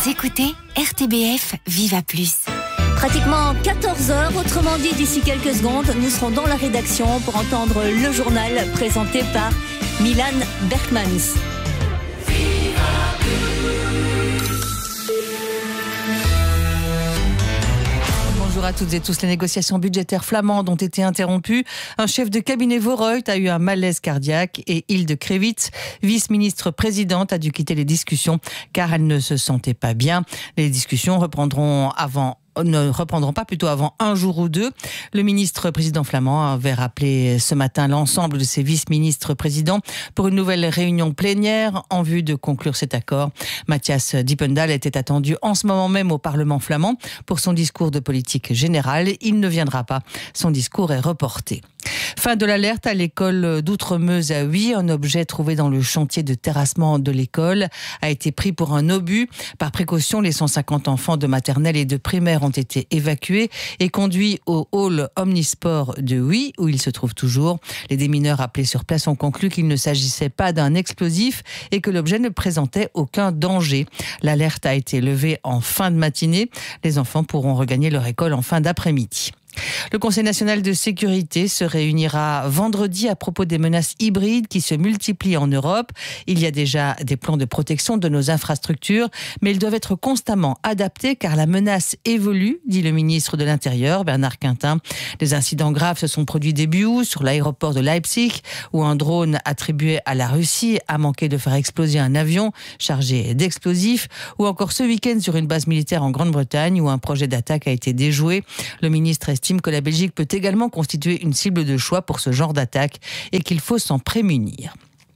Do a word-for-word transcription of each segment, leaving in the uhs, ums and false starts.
écoutez R T B F Viva Plus. Pratiquement quatorze heures, autrement dit d'ici quelques secondes, nous serons dans la rédaction pour entendre le journal présenté par Milan Berkmans. Bonjour à toutes et tous. Les négociations budgétaires flamandes ont été interrompues. Un chef de cabinet Voorhout a eu un malaise cardiaque et Hilde Krevits, vice-ministre présidente, a dû quitter les discussions car elle ne se sentait pas bien. Les discussions reprendront avant ne reprendront pas plutôt avant un jour ou deux. Le ministre président flamand avait rappelé ce matin l'ensemble de ses vice-ministres présidents pour une nouvelle réunion plénière en vue de conclure cet accord. Matthias Dippendal était attendu en ce moment même au Parlement flamand pour son discours de politique générale. Il ne viendra pas. Son discours est reporté. Fin de l'alerte à l'école d'Outremeuse à Huy. Un objet trouvé dans le chantier de terrassement de l'école a été pris pour un obus. Par précaution, les cent cinquante enfants de maternelle et de primaire ont été évacués et conduits au hall omnisport de Huy, où ils se trouvent toujours. Les démineurs appelés sur place ont conclu qu'il ne s'agissait pas d'un explosif et que l'objet ne présentait aucun danger. L'alerte a été levée en fin de matinée. Les enfants pourront regagner leur école en fin d'après-midi. Le Conseil national de sécurité se réunira vendredi à propos des menaces hybrides qui se multiplient en Europe. Il y a déjà des plans de protection de nos infrastructures, mais ils doivent être constamment adaptés car la menace évolue, dit le ministre de l'Intérieur, Bernard Quintin. Des incidents graves se sont produits début août sur l'aéroport de Leipzig, où un drone attribué à la Russie a manqué de faire exploser un avion chargé d'explosifs, ou encore ce week-end sur une base militaire en Grande-Bretagne, où un projet d'attaque a été déjoué. Le ministre estime que la Belgique peut également constituer une cible de choix pour ce genre d'attaque et qu'il faut s'en prémunir.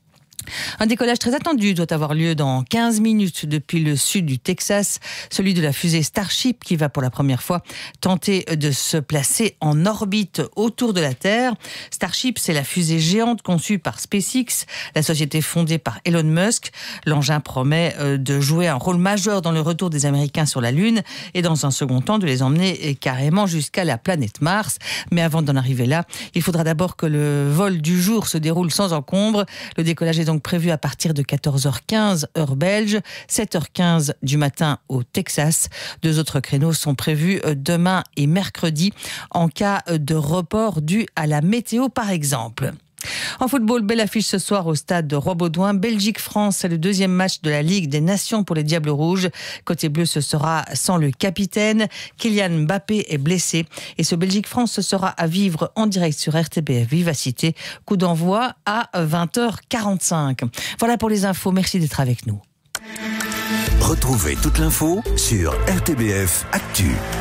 Un décollage très attendu doit avoir lieu dans quinze minutes depuis le sud du Texas, celui de la fusée Starship qui va pour la première fois tenter de se placer en orbite autour de la Terre. Starship, c'est la fusée géante conçue par SpaceX, la société fondée par Elon Musk. L'engin promet de jouer un rôle majeur dans le retour des Américains sur la Lune et dans un second temps de les emmener carrément jusqu'à la planète Mars. Mais avant d'en arriver là, il faudra d'abord que le vol du jour se déroule sans encombre. Le décollage est donc prévu à partir de quatorze heures quinze heure belge, sept heures quinze du matin au Texas. Deux autres créneaux sont prévus demain et mercredi en cas de report dû à la météo par exemple. En football, belle affiche ce soir au stade de Roi-Baudouin. Belgique-France, c'est le deuxième match de la Ligue des Nations pour les Diables Rouges. Côté bleu, ce sera sans le capitaine. Kylian Mbappé est blessé. Et ce Belgique-France, ce sera à vivre en direct sur R T B F Vivacité. Coup d'envoi à vingt heures quarante-cinq. Voilà pour les infos. Merci d'être avec nous. Retrouvez toute l'info sur R T B F Actu.